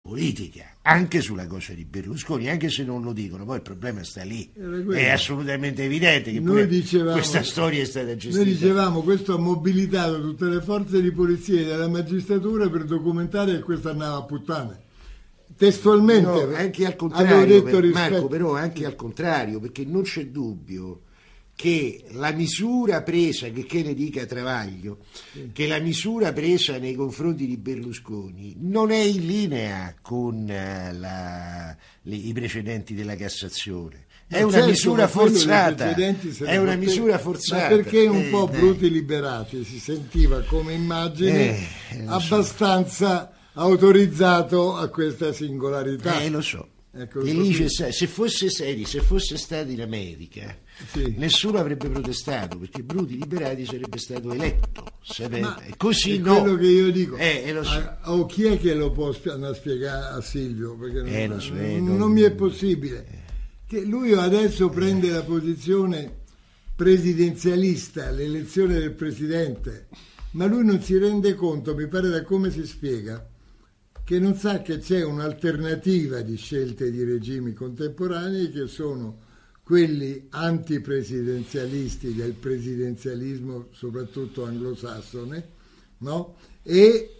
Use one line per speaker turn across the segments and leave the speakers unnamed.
politica, anche sulla cosa di Berlusconi, anche se non lo dicono, poi il problema sta lì. È assolutamente evidente che questa storia è stata gestita.
Noi dicevamo, questo ha mobilitato tutte le forze di polizia e della magistratura per documentare che questo andava a puttane. Testualmente,
no, anche al contrario, Marco, però anche al contrario, perché non c'è dubbio che la misura presa, che ne dica Travaglio, che la misura presa nei confronti di Berlusconi non è in linea con i precedenti della Cassazione. È una misura forzata, è una misura forzata.
Ma perché un po' bruti liberati si sentiva come immagine abbastanza autorizzato a questa singolarità.
Lo so. Ecco, se fosse stato in America, nessuno avrebbe protestato, perché Bruti Liberati sarebbe stato eletto. Così
è
no.
Quello che io dico.
Lo so.
Chi è che lo può andare a spiegare a Silvio? Perché non mi è possibile. Che lui adesso prende la posizione presidenzialista, l'elezione del presidente, ma lui non si rende conto, mi pare da come si spiega, che non sa che c'è un'alternativa di scelte di regimi contemporanei che sono quelli antipresidenzialisti del presidenzialismo soprattutto anglosassone, no? E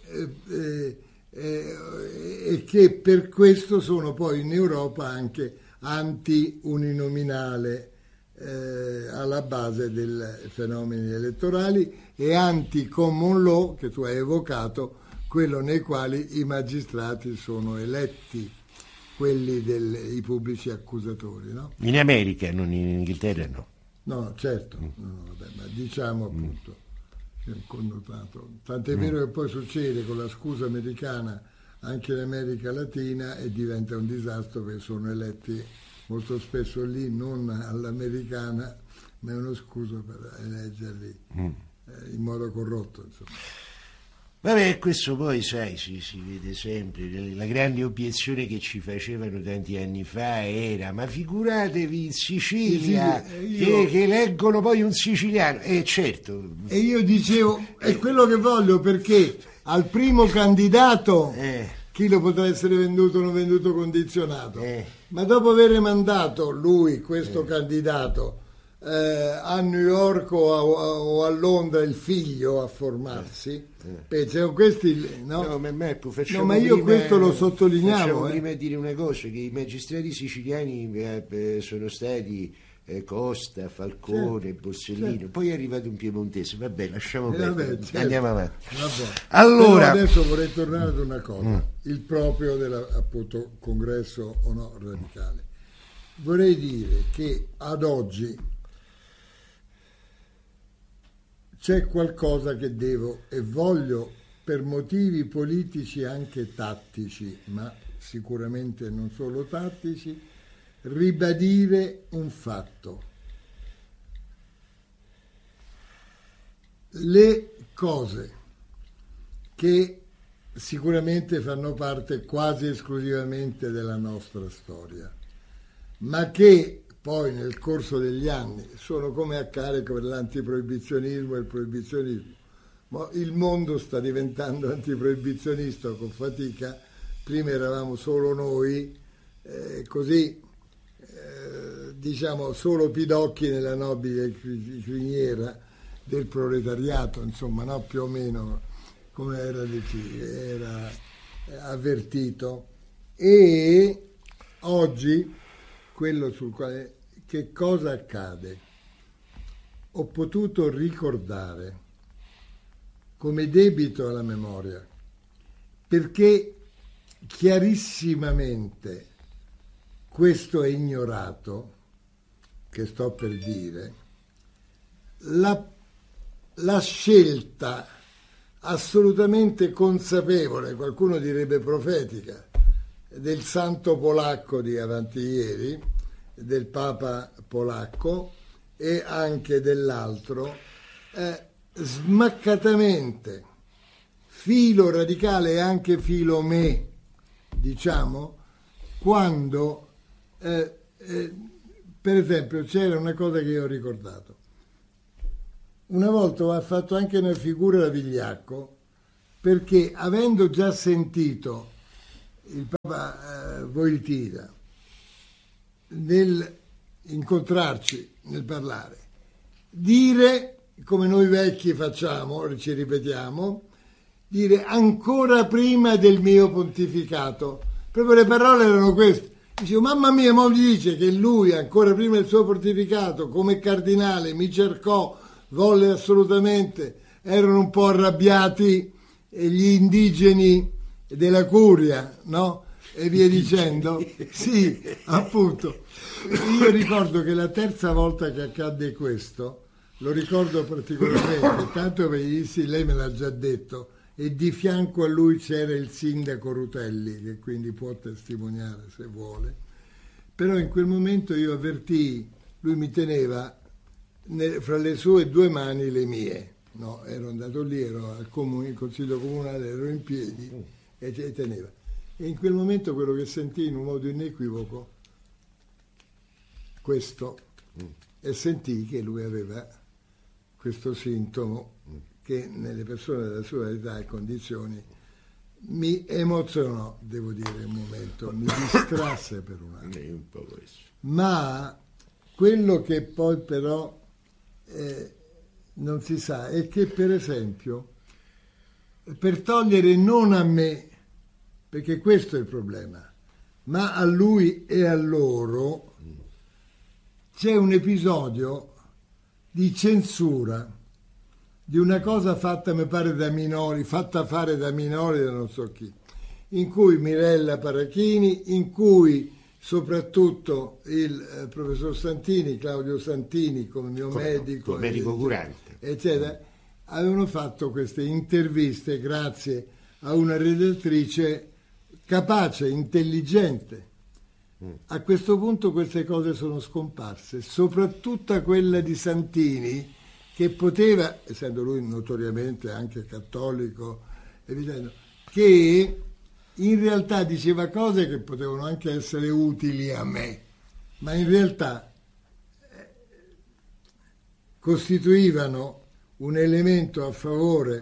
che per questo sono poi in Europa anche anti-uninominale alla base dei fenomeni elettorali e anti-common law che tu hai evocato, quello nei quali i magistrati sono eletti, quelli i pubblici accusatori, no?
In America, non in Inghilterra, no.
No, certo, vabbè, ma diciamo appunto c'è un connotato. Tant'è vero che poi succede con la scusa americana anche in America Latina e diventa un disastro perché sono eletti molto spesso lì, non all'americana, ma è uno scuso per eleggerli in modo corrotto, insomma.
Vabbè, questo poi, sai, si vede sempre. La grande obiezione che ci facevano tanti anni fa era: ma figuratevi in Sicilia, che eleggono poi un siciliano. Certo.
E io dicevo, è quello che voglio, perché al primo candidato chi lo potrà essere venduto o non venduto condizionato. Ma dopo aver mandato lui, questo candidato, a New York o a Londra il figlio a formarsi, c'erano questi, no?
Ma Marco,
ma io questo lo sottolineavo.
Prima di dire una cosa, che i magistrati siciliani sono stati Costa, Falcone, Borsellino, poi è arrivato un piemontese, vabbè, lasciamo perdere, andiamo avanti. Allora,
però adesso vorrei tornare ad una cosa, il proprio appunto congresso o no radicale. Vorrei dire che ad oggi c'è qualcosa che devo e voglio, per motivi politici anche tattici, ma sicuramente non solo tattici, ribadire un fatto. Le cose che sicuramente fanno parte quasi esclusivamente della nostra storia, ma che poi nel corso degli anni sono come accade per l'antiproibizionismo e il proibizionismo. Ma il mondo sta diventando antiproibizionista con fatica, prima eravamo solo noi, diciamo solo pidocchi nella nobile criniera del proletariato, insomma, no? Più o meno come era avvertito. E oggi quello sul quale, che cosa accade? Ho potuto ricordare come debito alla memoria, perché chiarissimamente questo è ignorato, che sto per dire, la scelta assolutamente consapevole, qualcuno direbbe profetica, del santo polacco di avanti ieri, del papa polacco e anche dell'altro, smaccatamente filo radicale e anche filo me, diciamo, quando per esempio c'era una cosa che io ho ricordato. Una volta ha fatto anche una figura da vigliacco, perché avendo già sentito il Papa Wojtyła, nel incontrarci, nel parlare, dire, come noi vecchi facciamo, ci ripetiamo, dire ancora prima del mio pontificato. Proprio le parole erano queste. Dicevo, mamma mia, mo mi dice che lui, ancora prima del suo pontificato, come cardinale, mi cercò, volle assolutamente, erano un po' arrabbiati gli indigeni della Curia, no? E via dicendo. Sì, appunto. Io ricordo che la terza volta che accadde questo, lo ricordo particolarmente, tanto perché sì, lei me l'ha già detto, e di fianco a lui c'era il sindaco Rutelli, che quindi può testimoniare se vuole. Però in quel momento io avvertii, lui mi teneva fra le sue due mani le mie, no? Ero andato lì, ero al consiglio comunale, ero in piedi e teneva. E in quel momento quello che sentii in un modo inequivoco, questo, e sentii che lui aveva questo sintomo che nelle persone della sua età e condizioni mi emozionò, devo dire, un momento, mi distrasse per un attimo. Ma quello che poi però non si sa è che, per esempio, per togliere non a me, perché questo è il problema, ma a lui e a loro, c'è un episodio di censura di una cosa fatta, mi pare, da minori, fatta fare da minori da non so chi, in cui Mirella Parachini, in cui soprattutto il professor Santini, Claudio Santini, come mio medico
curante,
eccetera, avevano fatto queste interviste grazie a una redattrice capace, intelligente. A questo punto queste cose sono scomparse, soprattutto quella di Santini, che poteva, essendo lui notoriamente anche cattolico, che in realtà diceva cose che potevano anche essere utili a me, ma in realtà costituivano un elemento a favore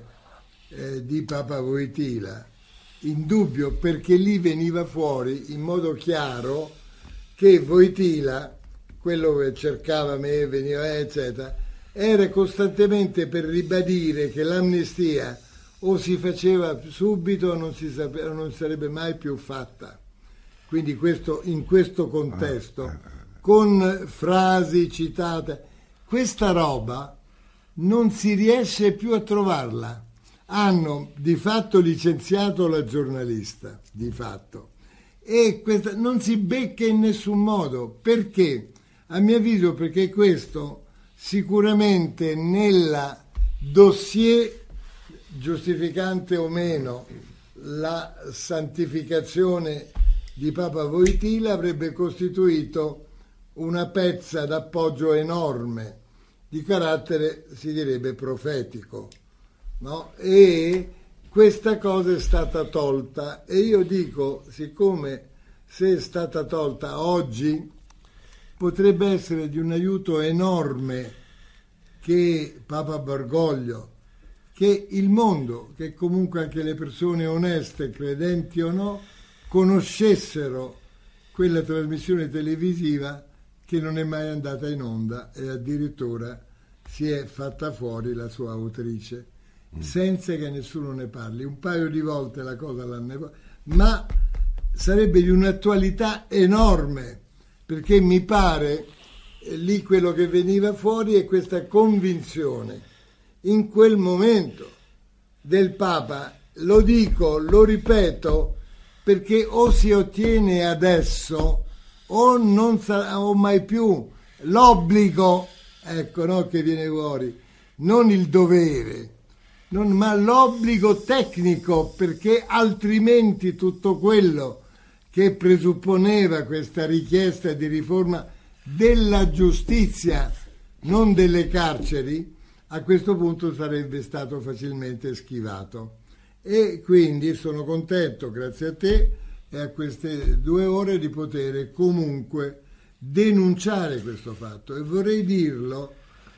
di Papa Wojtyła, indubbio, perché lì veniva fuori in modo chiaro che Wojtyła, quello che cercava me, veniva eccetera, era costantemente per ribadire che l'amnistia o si faceva subito o non sarebbe mai più fatta. Quindi in questo contesto, con frasi citate, questa roba non si riesce più a trovarla. Hanno di fatto licenziato la giornalista, di fatto, e questa non si becca in nessun modo. Perché? A mio avviso perché questo sicuramente nella dossier, giustificante o meno la santificazione di Papa Wojtyła, avrebbe costituito una pezza d'appoggio enorme di carattere, si direbbe, profetico, no? E questa cosa è stata tolta, e io dico, siccome se è stata tolta oggi, potrebbe essere di un aiuto enorme che Papa Bergoglio, che il mondo, che comunque anche le persone oneste, credenti o no, conoscessero quella trasmissione televisiva che non è mai andata in onda e addirittura si è fatta fuori la sua autrice, senza che nessuno ne parli. Un paio di volte la cosa l'hanno, ma sarebbe di un'attualità enorme, perché mi pare lì quello che veniva fuori è questa convinzione in quel momento del Papa, lo dico, lo ripeto, perché o si ottiene adesso o non sarà o mai più l'obbligo, ecco, no, che viene fuori, non il dovere, ma l'obbligo tecnico, perché altrimenti tutto quello che presupponeva questa richiesta di riforma della giustizia, non delle carceri, a questo punto sarebbe stato facilmente schivato. E quindi sono contento, grazie a te e a queste 2 ore, di poter comunque denunciare questo fatto. E vorrei dirlo,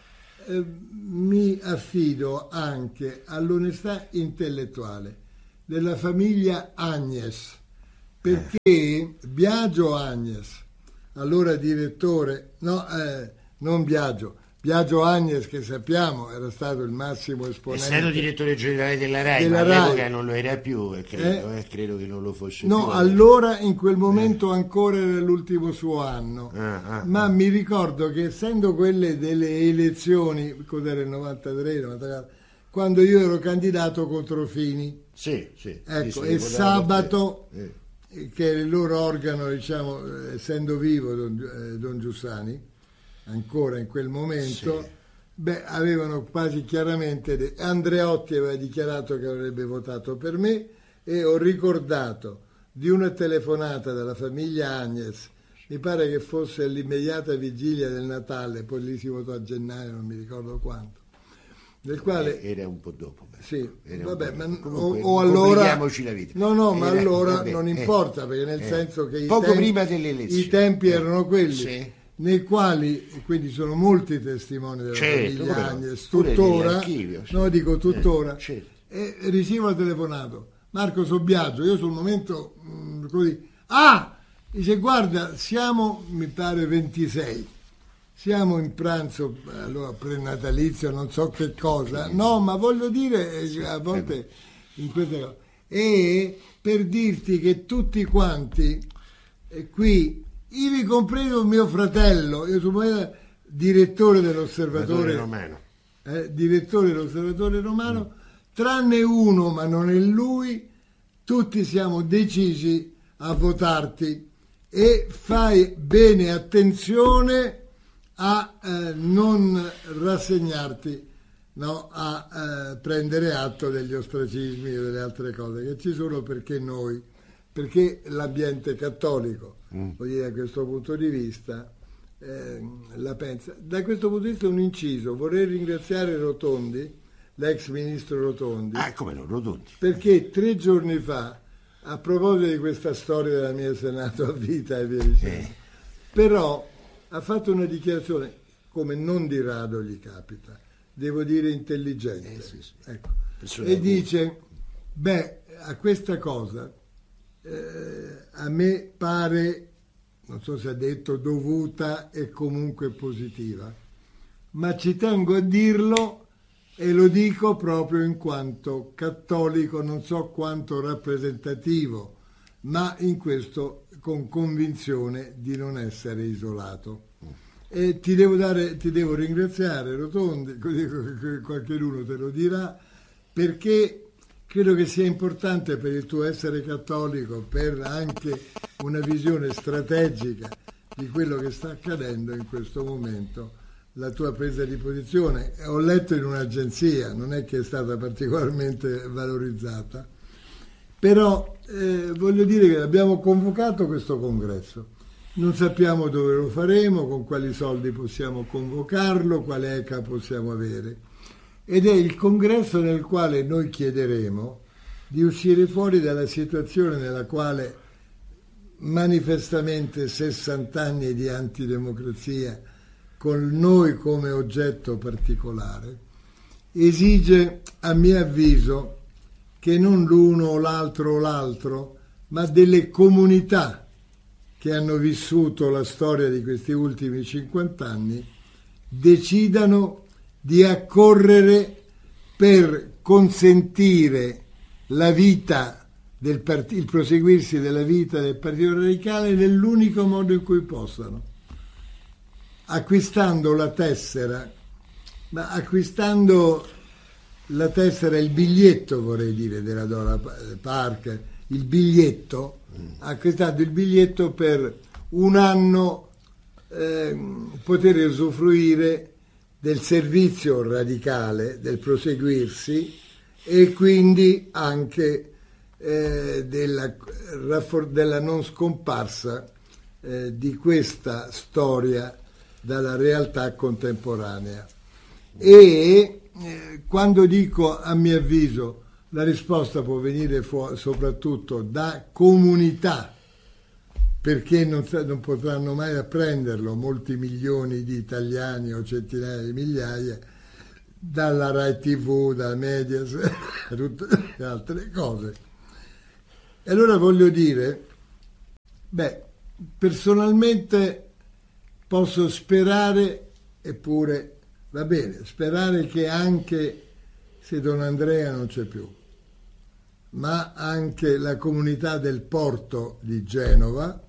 mi affido anche all'onestà intellettuale della famiglia Agnes, perché Biagio Agnes, allora direttore, non Biagio Agnes, che sappiamo era stato il massimo esponente.
Essendo direttore generale della RAI, ma all'epoca non lo era più, credo che non lo fosse più.
No, allora in quel momento ancora era l'ultimo suo anno, ma mi ricordo che essendo quelle delle elezioni, cos'era il 93, 94, quando io ero candidato contro Fini, ecco, e Sabato, che è il loro organo, diciamo, essendo vivo Don Giussani, ancora in quel momento, avevano quasi chiaramente, Andreotti aveva dichiarato che avrebbe votato per me, e ho ricordato di una telefonata dalla famiglia Agnes, mi pare che fosse all'immediata vigilia del Natale, poi lì si votò a gennaio, non mi ricordo quanto, del quale
era un po' dopo.
O allora
la vita.
Ma allora non importa, perché nel senso che
prima delle elezioni
i tempi erano quelli, nei quali, quindi sono molti testimoni della famiglia Agnes, tuttora, tuttora, e ricevo il telefonato, Marco Sobbiagio, io sul momento così, dice guarda, siamo, mi pare 26, siamo in pranzo, allora prenatalizio, non so che cosa, no, ma voglio dire, a volte in queste cose, e per dirti che tutti quanti qui, ivi compreso mio fratello, io sono direttore dell'Osservatore Romano, tranne uno, ma non è lui, tutti siamo decisi a votarti, e fai bene attenzione a non rassegnarti, a prendere atto degli ostracismi e delle altre cose che ci sono, perché l'ambiente cattolico, voglio dire, da questo punto di vista la pensa. Da questo punto di vista un inciso, vorrei ringraziare Rotondi, l'ex ministro Rotondi,
come no, Rotondi,
perché 3 giorni fa, a proposito di questa storia della mia Senato a vita e via dicendo, però ha fatto una dichiarazione, come non di rado gli capita, devo dire intelligente, ecco. E dice, a questa cosa a me pare, non so se ha detto dovuta e comunque positiva, ma ci tengo a dirlo, e lo dico proprio in quanto cattolico, non so quanto rappresentativo, ma in questo con convinzione di non essere isolato. E ti devo ringraziare, Rotondi, così qualcuno te lo dirà, perché credo che sia importante per il tuo essere cattolico, per anche una visione strategica di quello che sta accadendo in questo momento, la tua presa di posizione. Ho letto in un'agenzia, non è che è stata particolarmente valorizzata, però voglio dire che abbiamo convocato questo congresso, non sappiamo dove lo faremo, con quali soldi possiamo convocarlo, quale ECA possiamo avere, ed è il congresso nel quale noi chiederemo di uscire fuori dalla situazione nella quale manifestamente 60 anni di antidemocrazia, con noi come oggetto particolare, esige, a mio avviso, che non l'uno o l'altro, ma delle comunità che hanno vissuto la storia di questi ultimi 50 anni decidano di accorrere per consentire la vita il proseguirsi della vita del Partito Radicale nell'unico modo in cui possano, acquistando la tessera, ma acquistando la tessera, il biglietto, vorrei dire, della Dora Park, il biglietto, acquistando il biglietto per un anno poter usufruire del servizio radicale, del proseguirsi, e quindi anche della non scomparsa di questa storia dalla realtà contemporanea. E quando dico, a mio avviso, la risposta può venire soprattutto da comunità, perché non potranno mai apprenderlo molti milioni di italiani o centinaia di migliaia, dalla Rai TV, dalla Mediaset, tutte le altre cose. E allora voglio dire Beh, personalmente posso sperare, eppure va bene, sperare che anche se Don Andrea non c'è più, ma anche la comunità del porto di Genova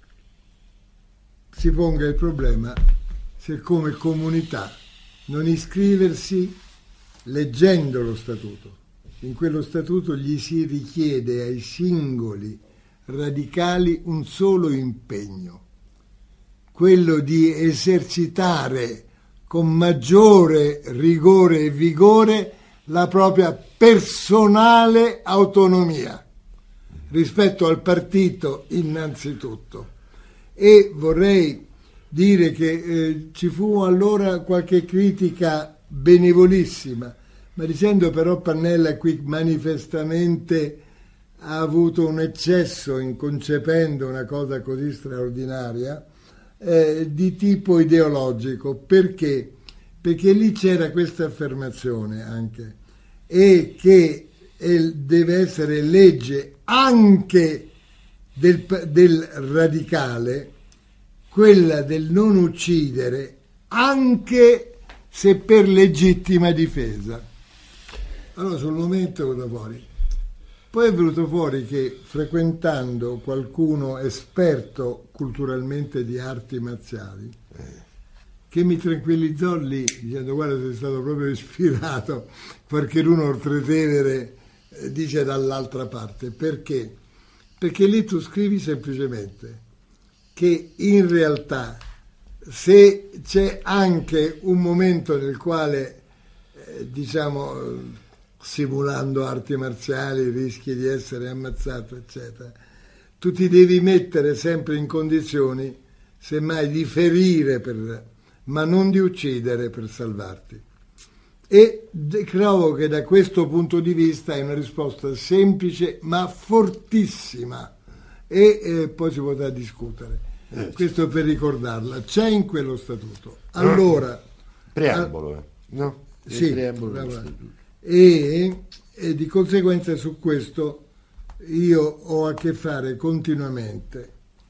si ponga il problema se come comunità non iscriversi leggendo lo statuto. In quello statuto gli si richiede ai singoli radicali un solo impegno, quello di esercitare con maggiore rigore e vigore la propria personale autonomia rispetto al partito innanzitutto. E vorrei dire che ci fu allora qualche critica benevolissima, ma dicendo però Pannella qui manifestamente ha avuto un eccesso in concependo una cosa così straordinaria di tipo ideologico. Perché? Perché lì c'era questa affermazione anche, e che deve essere legge anche del radicale, quella del non uccidere anche se per legittima difesa. Allora sul momento è venuto fuori. Poi è venuto fuori che frequentando qualcuno esperto culturalmente di arti marziali, che mi tranquillizzò lì dicendo: guarda, sei stato proprio ispirato, perché uno oltretevere dice dall'altra parte. Perché? Perché lì tu scrivi semplicemente che in realtà se c'è anche un momento nel quale diciamo simulando arti marziali rischi di essere ammazzato eccetera, tu ti devi mettere sempre in condizioni semmai di ferire ma non di uccidere per salvarti. E trovo che da questo punto di vista è una risposta semplice ma fortissima, e poi si potrà discutere. Questo per ricordarla, c'è in quello statuto. Allora
preambolo, no?
Sì,
preambolo dello statuto.
E di conseguenza su questo io ho a che fare continuamente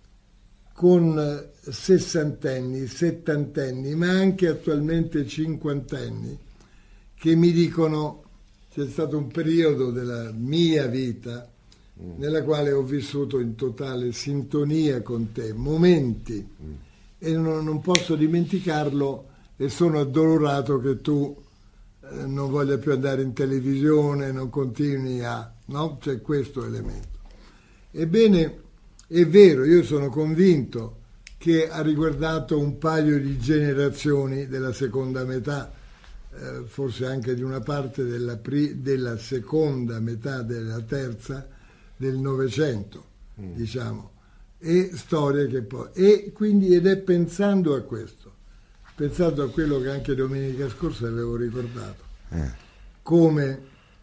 con sessantenni, settantenni, ma anche attualmente cinquantenni, che mi dicono: c'è stato un periodo della mia vita nella quale ho vissuto in totale sintonia con te, momenti, e non posso dimenticarlo, e sono addolorato che tu non voglia più andare in televisione, non continui no? C'è questo elemento. Ebbene, è vero, io sono convinto che ha riguardato un paio di generazioni della seconda metà, forse anche di una parte della seconda metà della terza del Novecento, diciamo, e storie che poi... E quindi, ed è pensando a questo, pensando a quello che anche domenica scorsa avevo ricordato, come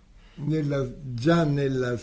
già nella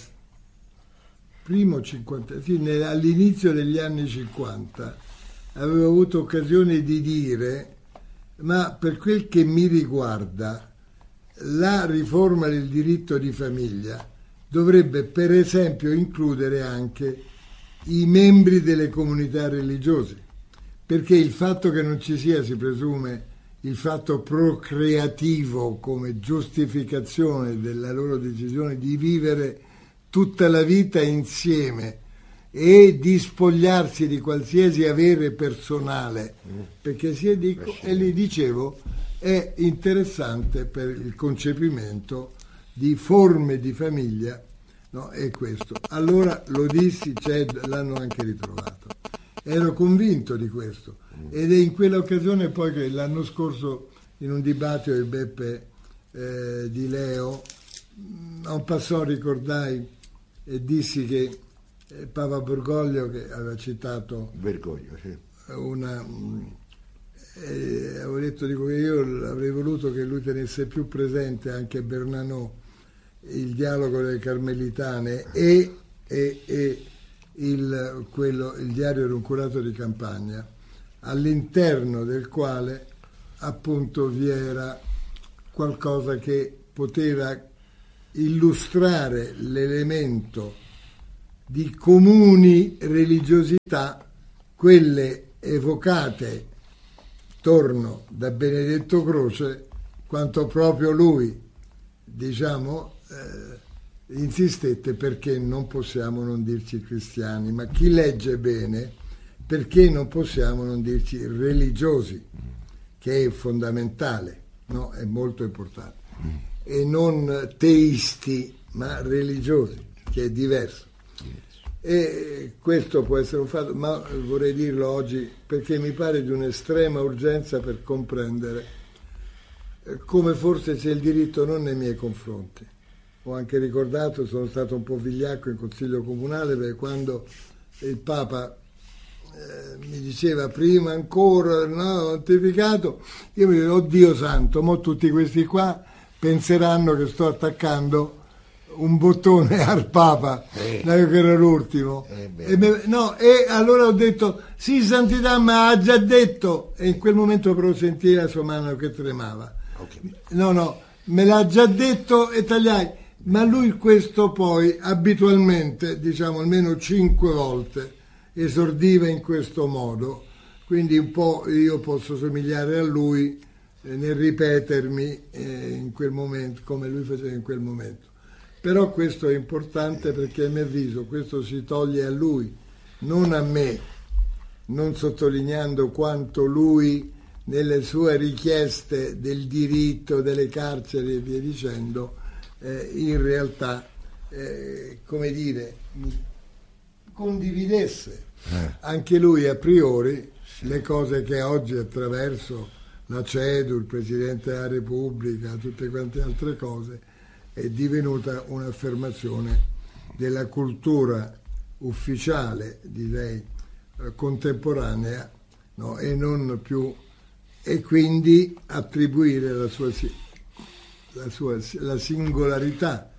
primo 50, sì, all'inizio degli anni 50 avevo avuto occasione di dire: ma per quel che mi riguarda la riforma del diritto di famiglia dovrebbe per esempio includere anche i membri delle comunità religiose, perché il fatto che non ci sia, si presume, il fatto procreativo come giustificazione della loro decisione di vivere tutta la vita insieme e di spogliarsi di qualsiasi avere personale, perché e lì dicevo è interessante per il concepimento di forme di famiglia, no? È questo. Allora lo dissi, l'hanno anche ritrovato. Ero convinto di questo, ed è in quell'occasione poi che l'anno scorso in un dibattito di Beppe Di Leo en passant ricordai e dissi che Papa Bergoglio, che aveva citato
Bergoglio, sì,
avevo detto, dico, che io avrei voluto che lui tenesse più presente anche Bernanò, il dialogo delle Carmelitane e il diario era un curato di campagna, all'interno del quale appunto vi era qualcosa che poteva illustrare l'elemento di comuni religiosità, quelle evocate torno da Benedetto Croce, quanto proprio lui, diciamo, insistette perché non possiamo non dirci cristiani, ma chi legge bene, perché non possiamo non dirci religiosi, che è fondamentale, no? È molto importante, e non teisti, ma religiosi, che è diverso. E questo può essere un fatto, ma vorrei dirlo oggi perché mi pare di un'estrema urgenza per comprendere come forse c'è il diritto non nei miei confronti. Ho anche ricordato, sono stato un po' vigliacco in Consiglio Comunale, perché quando il Papa mi diceva prima ancora no, pontificato, io mi dicevo, oddio santo, mo tutti questi qua penseranno che sto attaccando un bottone al Papa, che era l'ultimo, e allora ho detto sì santità, ma ha già detto, e in quel momento però sentii la sua mano che tremava, no, me l'ha già detto e tagliai, ma lui questo poi abitualmente, diciamo almeno 5 volte esordiva in questo modo, quindi un po' io posso somigliare a lui nel ripetermi in quel momento, come lui faceva in quel momento. Però questo è importante perché a mio avviso questo si toglie a lui, non a me, non sottolineando quanto lui nelle sue richieste del diritto, delle carceri e via dicendo, in realtà, come dire, condividesse anche lui a priori le cose che oggi attraverso la CEDU, il Presidente della Repubblica, tutte quante altre cose, è divenuta un'affermazione della cultura ufficiale, direi, contemporanea, no? E non più, e quindi attribuire la singolarità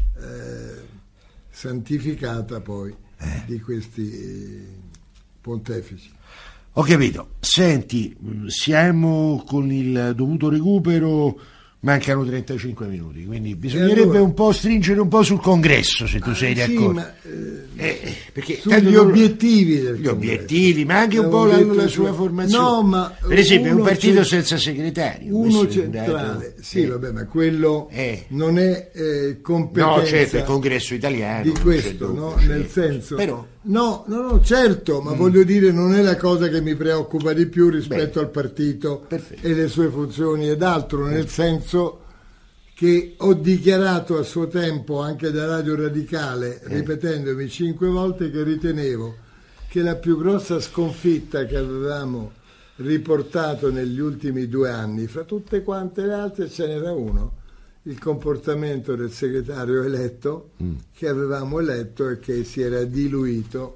santificata poi di questi pontefici.
Ho capito. Senti, siamo con il dovuto recupero. Mancano 35 minuti, quindi bisognerebbe allora un po' stringere un po' sul congresso, se tu sei d'accordo.
Ma,
perché
gli obiettivi del
obiettivi, ma anche un po' la sua formazione.
No, ma
per esempio, un partito senza segretario.
Uno centrale, sì, vabbè, ma quello non è competenza.
No, certo, il congresso italiano.
Di questo, no? Nel senso. Però. No, certo, ma voglio dire, non è la cosa che mi preoccupa di più rispetto al partito e le sue funzioni ed altro, nel senso che ho dichiarato a suo tempo anche da Radio Radicale, ripetendomi 5 volte, che ritenevo che la più grossa sconfitta che avevamo riportato negli ultimi 2 anni, fra tutte quante le altre ce n'era uno, il comportamento del segretario eletto che avevamo eletto e che si era diluito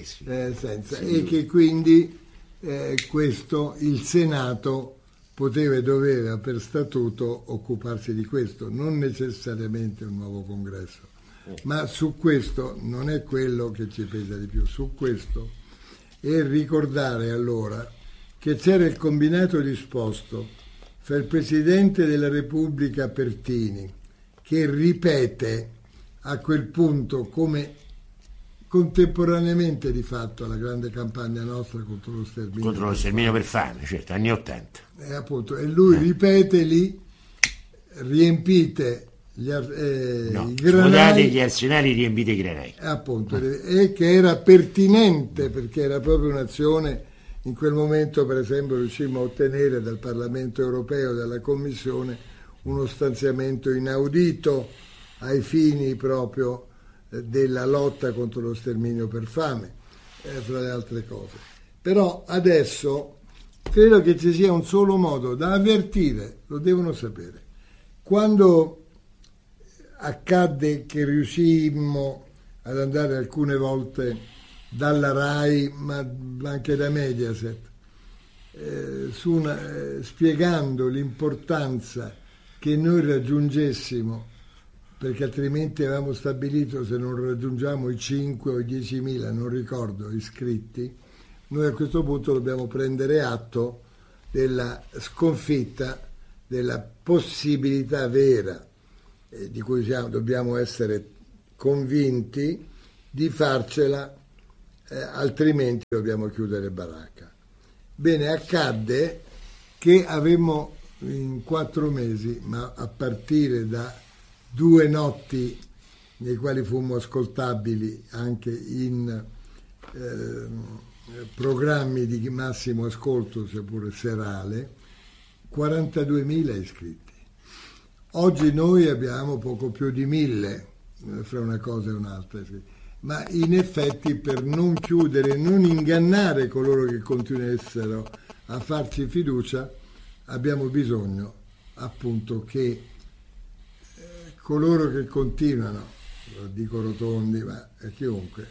e che quindi questo il Senato poteva e doveva per statuto occuparsi di questo, non necessariamente un nuovo congresso, ma su questo non è quello che ci pesa di più, su questo è ricordare allora che c'era il combinato disposto fra il Presidente della Repubblica Pertini, che ripete a quel punto come contemporaneamente di fatto alla grande campagna nostra contro lo sterminio.
Contro lo sterminio per fame, certo, anni 80.
Appunto, e lui ripete lì, riempite i granai,
gli arsenali, riempite i granai.
Appunto, e che era pertinente perché era proprio un'azione. In quel momento, per esempio, riuscimmo a ottenere dal Parlamento europeo, dalla Commissione, uno stanziamento inaudito ai fini proprio della lotta contro lo sterminio per fame, fra le altre cose. Però adesso credo che ci sia un solo modo da avvertire, lo devono sapere. Quando accadde che riuscimmo ad andare alcune volte dalla RAI, ma anche da Mediaset, spiegando l'importanza che noi raggiungessimo, perché altrimenti avevamo stabilito, se non raggiungiamo i 5 o i 10.000, non ricordo, iscritti, noi a questo punto dobbiamo prendere atto della sconfitta, della possibilità vera, di cui dobbiamo essere convinti, di farcela, altrimenti dobbiamo chiudere baracca. Bene, accadde che avemmo in 4 mesi, ma a partire da 2 notti nei quali fummo ascoltabili anche in programmi di massimo ascolto, seppure serale, 42.000 iscritti. Oggi noi abbiamo poco più di 1.000, fra una cosa e un'altra, ma in effetti, per non chiudere, non ingannare coloro che continuassero a farci fiducia, abbiamo bisogno appunto che coloro che continuano, lo dico Rotondi, ma chiunque,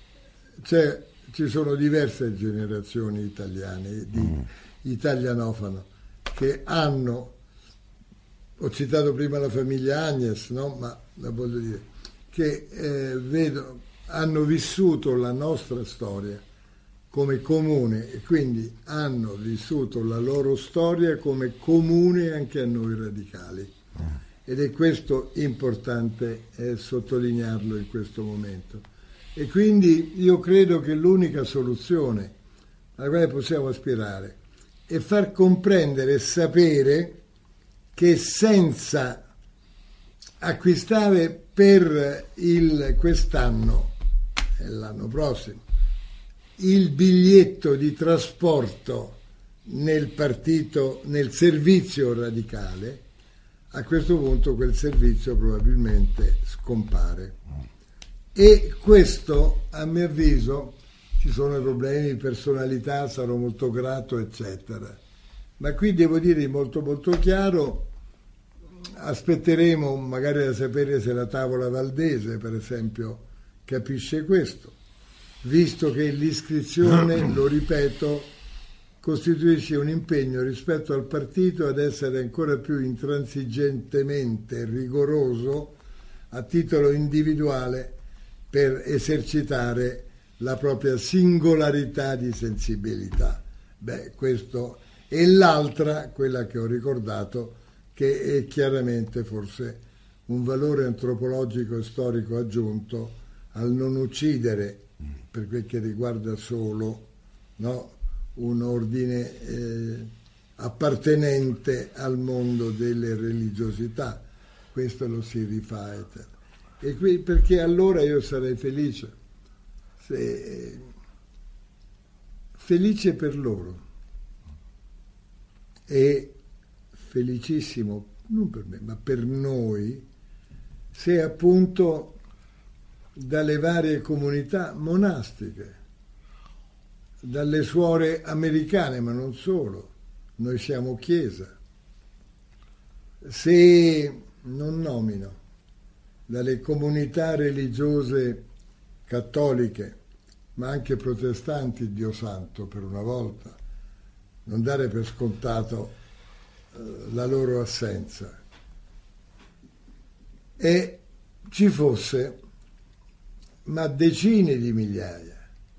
ci sono diverse generazioni italiane di italianofano che hanno, ho citato prima la famiglia Agnes, no? Ma la voglio dire, che hanno vissuto la nostra storia come comune e quindi hanno vissuto la loro storia come comune anche a noi radicali. Ed è questo importante sottolinearlo in questo momento. E quindi io credo che l'unica soluzione alla quale possiamo aspirare è far comprendere e sapere che senza acquistare per quest'anno e l'anno prossimo il biglietto di trasporto nel partito, nel servizio radicale, a questo punto quel servizio probabilmente scompare. E questo, a mio avviso, ci sono problemi di personalità, sarò molto grato, eccetera. Ma qui devo dire molto molto chiaro, aspetteremo magari da sapere se la tavola valdese, per esempio, capisce questo, visto che l'iscrizione, lo ripeto, costituisce un impegno rispetto al partito ad essere ancora più intransigentemente rigoroso a titolo individuale per esercitare la propria singolarità di sensibilità. Questo e l'altra, quella che ho ricordato, che è chiaramente forse un valore antropologico e storico aggiunto al non uccidere, per quel che riguarda solo, no, un ordine appartenente al mondo delle religiosità. Questo lo si rifà, e qui, perché allora io sarei felice, felice per loro e felicissimo, non per me, ma per noi, se appunto dalle varie comunità monastiche, dalle suore americane, ma non solo, noi siamo Chiesa, se non nomino, dalle comunità religiose cattoliche, ma anche protestanti, Dio santo, per una volta, non dare per scontato la loro assenza, e ci fosse, ma decine di migliaia,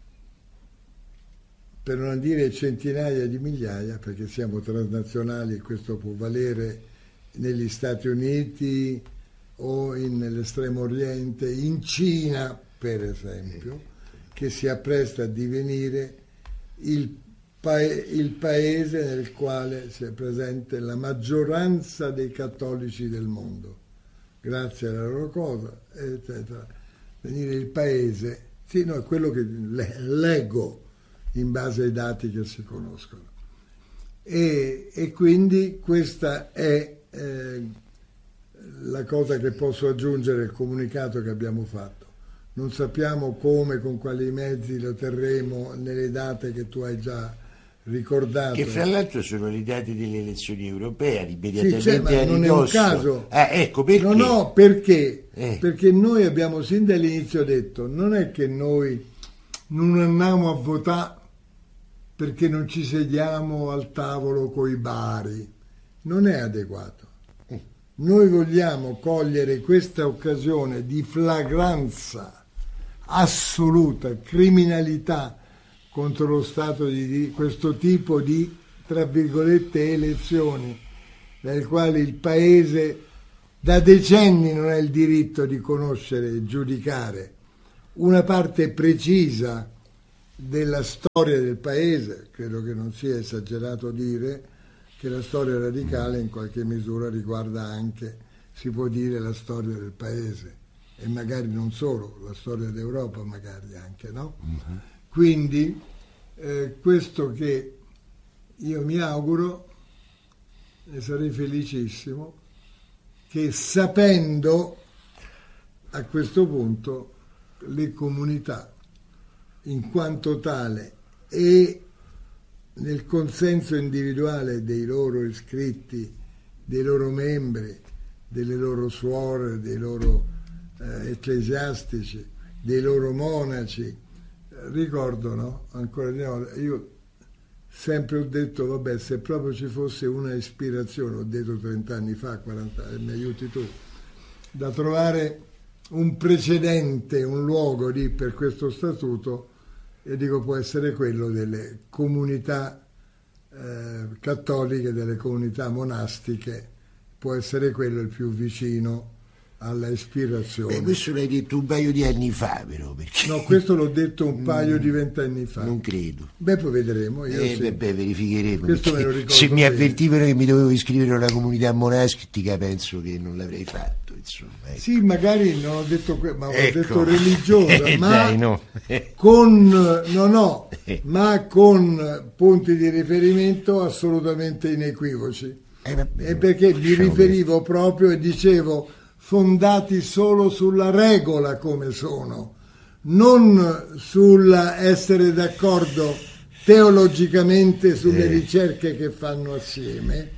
per non dire centinaia di migliaia, perché siamo transnazionali e questo può valere negli Stati Uniti o nell'estremo oriente, in Cina per esempio, che si appresta a divenire il paese nel quale sia presente la maggioranza dei cattolici del mondo, grazie alla loro cosa, eccetera. Venire il paese, sì, no, è quello che leggo in base ai dati che si conoscono. E quindi questa è la cosa che posso aggiungere al comunicato che abbiamo fatto. Non sappiamo come, con quali mezzi lo terremo nelle date che tu hai già ricordato.
Che fra l'altro sono le date delle elezioni europee, immediatamente
sì, ma non è un caso.
Ecco perché.
No, perché? Perché noi abbiamo sin dall'inizio detto, non è che noi non andiamo a votare perché non ci sediamo al tavolo coi bari, non è adeguato. Noi vogliamo cogliere questa occasione di flagranza assoluta, criminalità contro lo Stato di questo tipo di, tra virgolette, elezioni, nel quale il Paese da decenni non ha il diritto di conoscere e giudicare una parte precisa della storia del paese. Credo che non sia esagerato dire che la storia radicale in qualche misura riguarda anche, si può dire, la storia del paese, e magari non solo, la storia d'Europa magari anche, no? Uh-huh. Quindi questo che io mi auguro, e sarei felicissimo, che sapendo a questo punto le comunità in quanto tale e nel consenso individuale dei loro iscritti, dei loro membri, delle loro suore, dei loro ecclesiastici, dei loro monaci, ricordano ancora di nuovo, io sempre ho detto, vabbè, se proprio ci fosse una ispirazione, ho detto 30 anni fa, 40 anni, mi aiuti tu, da trovare un precedente, un luogo lì per questo statuto, e dico può essere quello delle comunità cattoliche, delle comunità monastiche, può essere quello il più vicino alla ispirazione.
Beh, questo l'hai detto un paio di anni fa, però. Perché...
No, questo l'ho detto un paio di 20 anni fa.
Non credo.
Beh, poi vedremo.
Verificheremo.
Questo me lo ricordo
se mi
bene.
avvertivano che mi dovevo iscrivere a una comunità monastica, penso che non l'avrei fatto. Insomma, ecco.
Sì, magari non ho detto ma ho detto religiosa, ma
dai, no.
ma con punti di riferimento assolutamente inequivoci. E perché mi riferivo proprio e dicevo fondati solo sulla regola come sono, non sulla essere d'accordo teologicamente sulle ricerche che fanno assieme,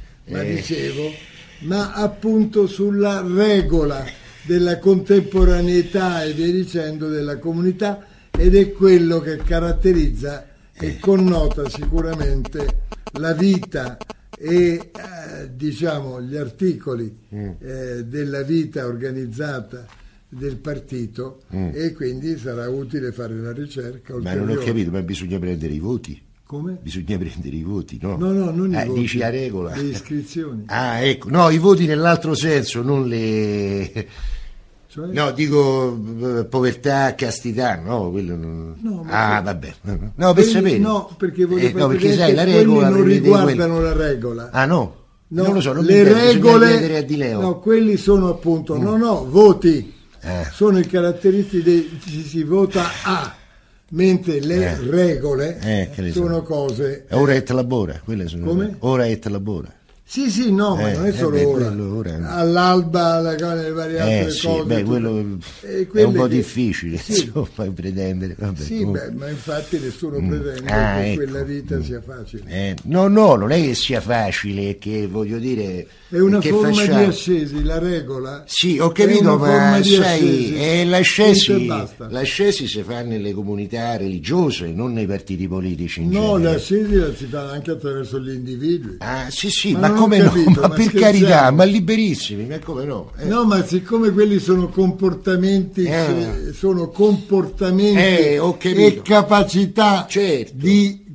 ma appunto sulla regola della contemporaneità e via dicendo della comunità, ed è quello che caratterizza e connota sicuramente la vita e diciamo gli articoli della vita organizzata del partito, e quindi sarà utile fare la ricerca ulteriore.
Ma non ho capito, ma bisogna prendere i voti?
Come?
Bisogna prendere i voti, no?
No, non i voti.
Dici la regola.
Le iscrizioni.
Ah, ecco, no, i voti nell'altro senso, non le...
Cioè?
No, dico povertà, castità, no, quello non...
No,
vabbè. No, per sapere.
No, perché voglio
perché sai, la regola
non riguardano la regola.
Ah, no?
No,
non lo so, non
le regole
a Di Leo.
No, quelli sono appunto voti. Sono i caratteristici si vota a, mentre le regole sono cose.
Ora et labora, quelle sono.
Come?
Ora et labora.
Sì, no, ma non è solo ora. All'alba, le varie altre cose.
Beh, quello è un po' difficile, insomma, pretendere. Vabbè,
sì, ma infatti nessuno pretende che quella vita sia facile.
No, non è che sia facile, che voglio dire...
È una forma di ascesi, la regola.
Sì, ho capito, ma sai, l'ascesi si fa nelle comunità religiose, non nei partiti politici in genere.
L'ascesi la si fa anche attraverso gli individui.
Ah, sì, ma come capito, no? Ma per carità, ma liberissimi, ma come no?
No, ma siccome quelli sono comportamenti, e capacità di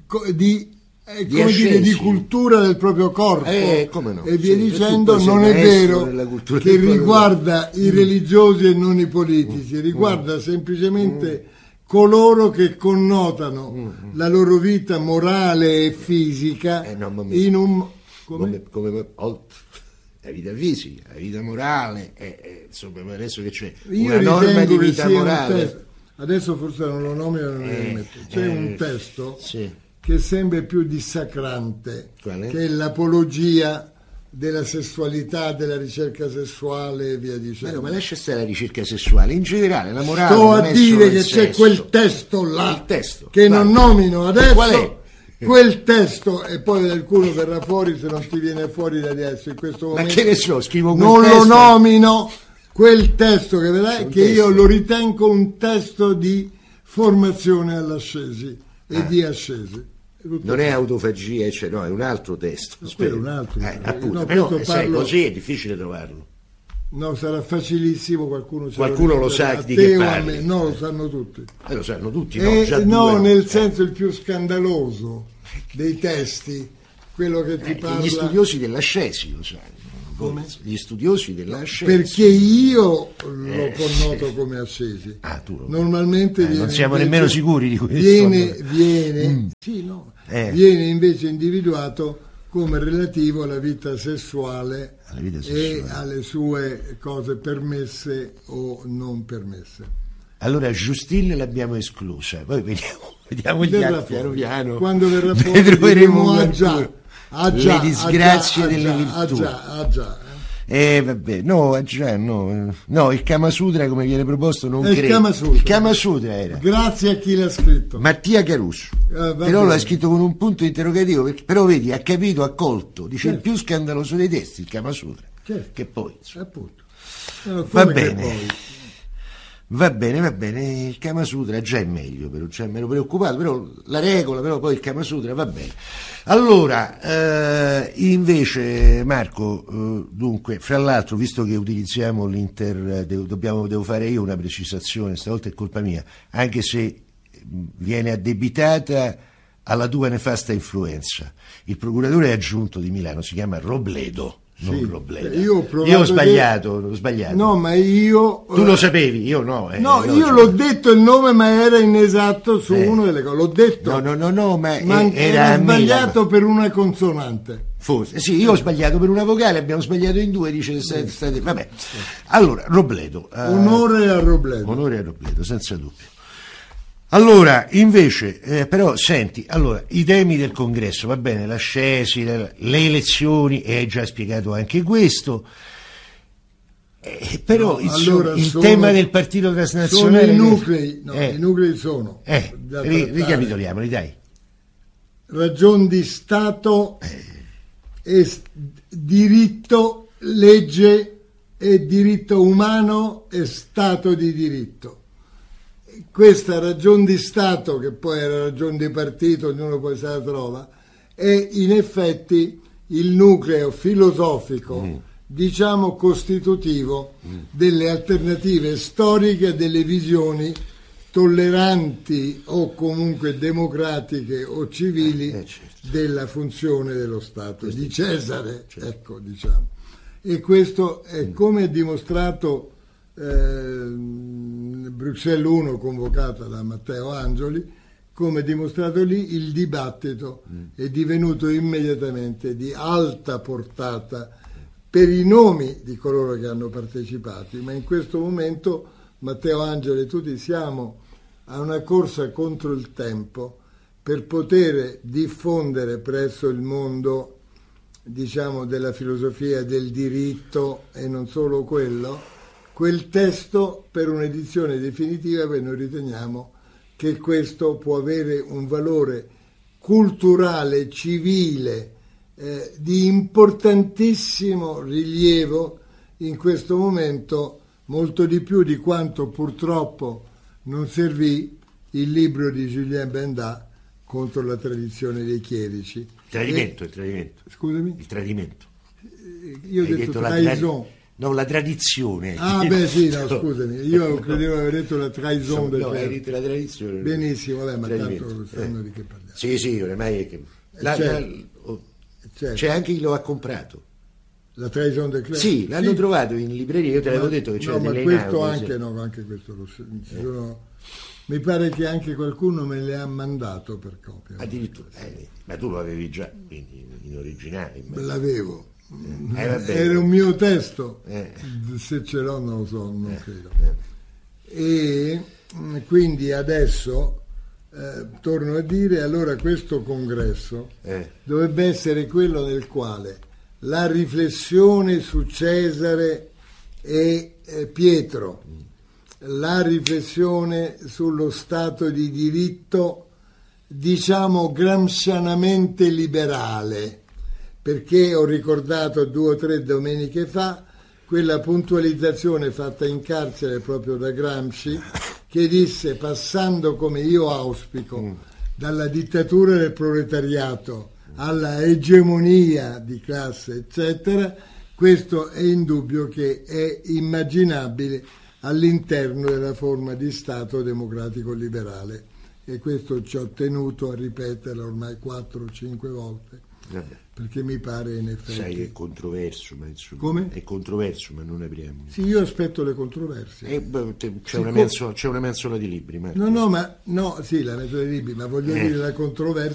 cultura del proprio corpo
come no?
E via dicendo, non è vero che riguarda i religiosi e non i politici, riguarda semplicemente coloro che connotano la loro vita morale e fisica in un...
Come la vita fisica, la vita morale, insomma, adesso che c'è una norma di vita morale.
Adesso forse non lo nomino, c'è un testo che sembra più dissacrante, che è l'apologia della sessualità, della ricerca sessuale e via dicendo.
Ma lascia stare la ricerca sessuale, in generale la morale.
Sto a dire che c'è quel testo là, che non nomino adesso.
Qual è?
Quel testo, e poi qualcuno verrà fuori se non ti viene fuori da adesso in questo momento.
Ma che ne so, scrivo quel
non
testo.
Lo nomino, quel testo che vedrai, che io lo ritengo un testo di formazione all'ascesi e di ascesi.
Non è autofagia, no, è un altro testo.
È un altro.
Appunto, però sai, così è difficile trovarlo.
No, sarà facilissimo, qualcuno
lo sa di che parli.
No, lo sanno tutti.
Lo sanno tutti,
nel senso il più scandaloso dei testi, quello che ti parla...
Gli studiosi dell'ascesi lo sanno. Gli studiosi della scienza.
Perché io lo connoto come ascesi. Normalmente
non siamo nemmeno sicuri di questo.
Viene invece individuato come relativo alla vita sessuale e alle sue cose permesse o non permesse.
Allora Justine l'abbiamo esclusa, poi vediamo gli altri piano piano.
Quando verrà fuori diremo
le disgrazie delle virtù. Vabbè, no, il Kama Sutra come viene proposto non credo. Il Kama Sutra era.
Grazie a chi l'ha scritto.
Mattia Caruso. Però l'ha scritto con un punto interrogativo, però vedi, ha capito, ha colto. Dice il più scandaloso dei testi, il Kama Sutra. Che poi.
Appunto.
Va bene, il Kama Sutra già è meglio, però già mi ero preoccupato, però la regola, però poi il Kama Sutra va bene. Allora, invece Marco, dunque, fra l'altro, visto che utilizziamo devo fare io una precisazione, stavolta è colpa mia, anche se viene addebitata alla tua nefasta influenza. Il procuratore aggiunto di Milano si chiama Robledo. Non Robledo. Io ho sbagliato.
No, ma io.
Tu lo sapevi, io no.
Io l'ho detto il nome, ma era inesatto su una delle cose. L'ho detto.
No, ma
era sbagliato per una consonante.
Forse, sì, io ho sbagliato per una vocale, abbiamo sbagliato in due, dice state. Vabbè. Allora, Robledo.
Onore a Robledo,
senza dubbio. Allora, invece, però, senti, i temi del congresso, va bene, l'ascesi, le elezioni, e hai già spiegato anche questo, però il tema del partito transnazionale...
I nuclei sono...
ricapitoliamoli, dai.
Ragion di Stato, diritto, legge e diritto umano e Stato di diritto. Questa ragion di Stato, che poi è la ragione di partito, ognuno poi se la trova, è in effetti il nucleo filosofico, diciamo costitutivo, delle alternative storiche, delle visioni tolleranti o comunque democratiche o civili della funzione dello Stato, di Cesare, ecco, diciamo. E questo è come è dimostrato Bruxelles 1 convocata da Matteo Angeli, come dimostrato lì, il dibattito è divenuto immediatamente di alta portata per i nomi di coloro che hanno partecipato, ma in questo momento Matteo Angeli e tutti siamo a una corsa contro il tempo per poter diffondere presso il mondo, diciamo, della filosofia del diritto e non solo quello, quel testo per un'edizione definitiva, perché noi riteniamo che questo può avere un valore culturale, civile, di importantissimo rilievo in questo momento, molto di più di quanto purtroppo non servì il libro di Julien Bendat contro la tradizione dei chierici.
Il tradimento.
Scusami?
Il tradimento.
Io ho detto trahison.
No, la tradizione.
Ah, beh, sì, no, scusami. Io credevo di aver detto la trahison.
No, hai detto la tradizione.
Benissimo, vabbè, ma tanto sanno di che parliamo.
Sì, ormai è che... C'è anche chi lo ha comprato.
La trahison del club?
Sì, l'hanno trovato in libreria, io te l'avevo detto che c'era delle
questo anche questo mi pare che anche qualcuno me le ha mandato per copia.
Addirittura, ma tu lo avevi già, quindi in originale.
L'avevo. Era un mio testo, se ce l'ho non lo so, non credo. E quindi adesso torno a dire, allora questo congresso dovrebbe essere quello nel quale la riflessione su Cesare e Pietro, la riflessione sullo Stato di diritto, diciamo gramscianamente liberale, perché ho ricordato 2 o 3 domeniche fa quella puntualizzazione fatta in carcere proprio da Gramsci, che disse, passando come io auspico dalla dittatura del proletariato alla egemonia di classe eccetera, questo è indubbio che è immaginabile all'interno della forma di Stato democratico liberale, e questo ci ho tenuto a ripeterlo ormai 4 o 5 volte. perché mi pare in effetti...
Sai, è controverso, ma insomma...
Come?
È controverso, ma non apriamo.
Sì, io aspetto le controversie.
C'è una mensola di libri. Marco.
No, sì, la mensola di libri, ma voglio dire la controversia